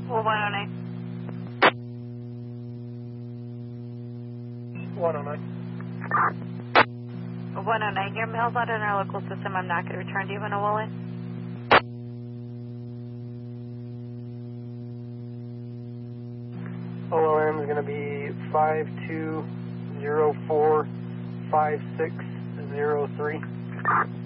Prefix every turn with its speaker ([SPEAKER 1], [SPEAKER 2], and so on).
[SPEAKER 1] Well, 109.
[SPEAKER 2] 109.
[SPEAKER 1] 109, your mail's not in our local system. I'm not going to return to you in a wallet.
[SPEAKER 2] OLM is going to be 52045603.